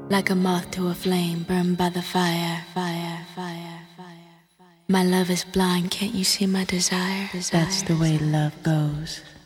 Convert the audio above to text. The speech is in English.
like a moth to a flame, burned by the fire, fire, fire, fire. My love is blind, can't you see my desire? That's the way love goes.